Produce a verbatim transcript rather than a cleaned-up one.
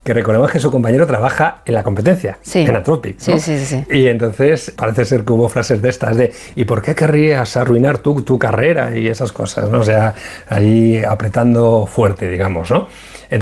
Que recordemos que su compañero trabaja en la competencia, Sí, en Anthropic, sí, ¿no? sí, sí, sí. Y entonces parece ser que hubo frases de estas de ¿y por qué querrías arruinar tu, tu carrera? Y esas cosas, ¿no? O sea, ahí apretando fuerte, digamos, ¿no?